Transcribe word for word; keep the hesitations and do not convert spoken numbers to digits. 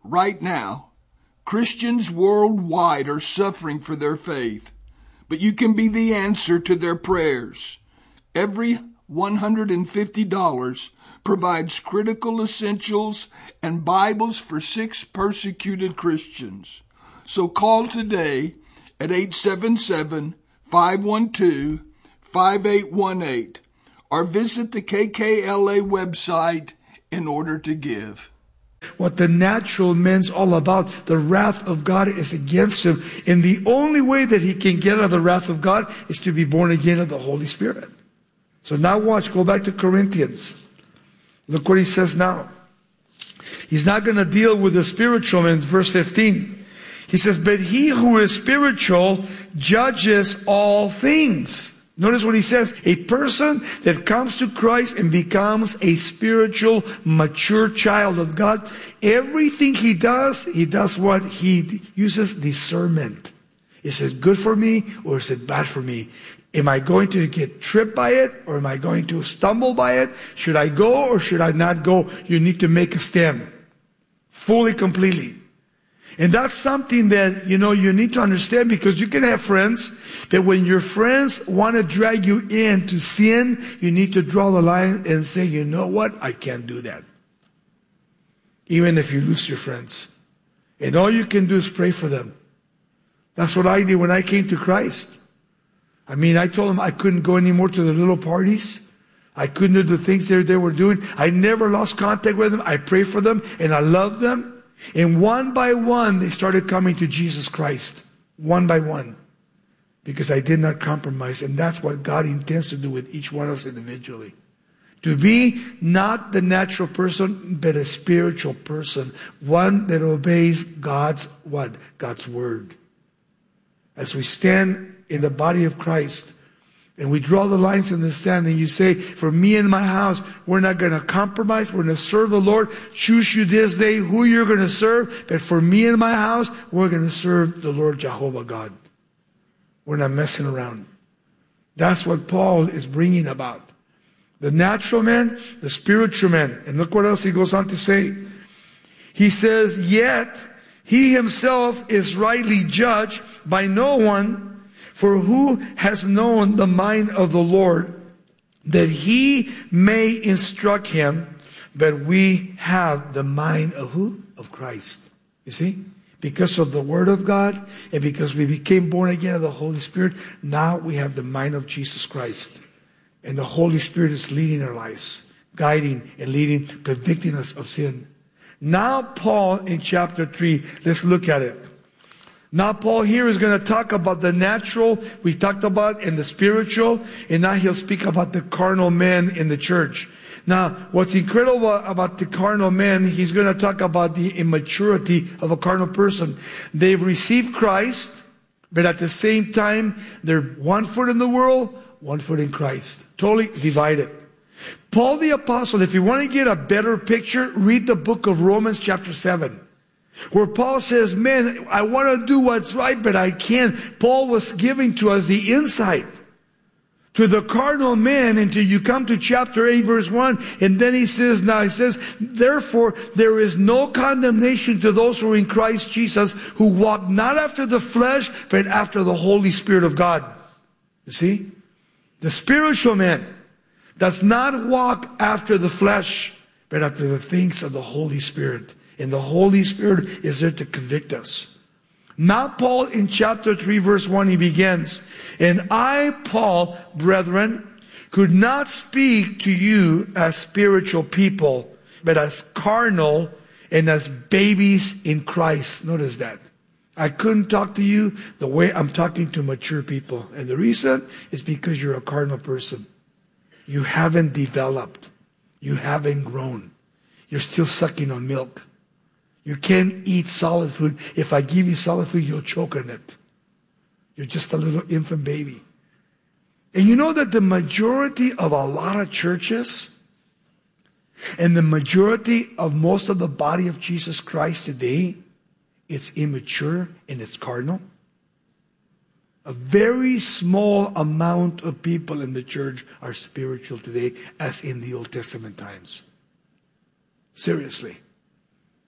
right now, Christians worldwide are suffering for their faith, but you can be the answer to their prayers. Every one hundred fifty dollars provides critical essentials and Bibles for six persecuted Christians. So call today at eight seven seven, five one two, five eight one eight or visit the K K L A website in order to give. What the natural man's all about, the wrath of God is against him. And the only way that he can get out of the wrath of God is to be born again of the Holy Spirit. So now watch, go back to Corinthians. Look what he says now. He's not going to deal with the spiritual man, verse fifteen. He says, but he who is spiritual judges all things. Notice what he says. A person that comes to Christ and becomes a spiritual, mature child of God, everything he does, he does what? He uses discernment. Is it good for me or is it bad for me? Am I going to get tripped by it or am I going to stumble by it? Should I go or should I not go? You need to make a stand. Fully, completely. And that's something that, you know, you need to understand, because you can have friends that when your friends want to drag you in to sin, you need to draw the line and say, you know what? I can't do that. Even if you lose your friends. And all you can do is pray for them. That's what I did when I came to Christ. I mean, I told them I couldn't go anymore to the little parties. I couldn't do the things that they were doing. I never lost contact with them. I prayed for them and I loved them. And one by one, they started coming to Jesus Christ. One by one. Because I did not compromise. And that's what God intends to do with each one of us individually. To be not the natural person, but a spiritual person. One that obeys God's what? God's word. As we stand in the body of Christ, and we draw the lines in the sand, and you say, for me and my house, we're not going to compromise. We're going to serve the Lord. Choose you this day who you're going to serve. But for me and my house, we're going to serve the Lord Jehovah God. We're not messing around. That's what Paul is bringing about. The natural man, the spiritual man. And look what else he goes on to say. He says, yet he himself is rightly judged by no one. For who has known the mind of the Lord, that he may instruct him? But we have the mind of who? Of Christ. You see? Because of the Word of God, and because we became born again of the Holy Spirit, now we have the mind of Jesus Christ. And the Holy Spirit is leading our lives, guiding and leading, convicting us of sin. Now Paul in chapter three, let's look at it. Now Paul here is going to talk about the natural, we talked about, and the spiritual, and now he'll speak about the carnal man in the church. Now, what's incredible about the carnal man, he's going to talk about the immaturity of a carnal person. They've received Christ, but at the same time, they're one foot in the world, one foot in Christ. Totally divided. Paul the Apostle, if you want to get a better picture, read the book of Romans chapter seven. Where Paul says, man, I want to do what's right, but I can't. Paul was giving to us the insight to the carnal man until you come to chapter eight, verse one. And then he says, now he says, therefore, there is no condemnation to those who are in Christ Jesus, who walk not after the flesh, but after the Holy Spirit of God. You see? The spiritual man does not walk after the flesh, but after the things of the Holy Spirit. And the Holy Spirit is there to convict us. Now Paul in chapter three verse one, he begins, and I, Paul, brethren, could not speak to you as spiritual people, but as carnal and as babies in Christ. Notice that. I couldn't talk to you the way I'm talking to mature people. And the reason is because you're a carnal person. You haven't developed. You haven't grown. You're still sucking on milk. You can't eat solid food. If I give you solid food, you'll choke on it. You're just a little infant baby. And you know that the majority of a lot of churches and the majority of most of the body of Jesus Christ today, it's immature and it's carnal. A very small amount of people in the church are spiritual today, as in the Old Testament times. Seriously.